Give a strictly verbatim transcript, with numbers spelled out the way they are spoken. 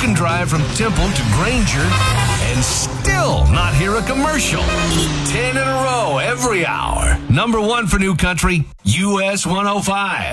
can drive from Temple to Granger and still not hear a commercial. Ten in a row every hour. Number one for New Country, U S one oh five.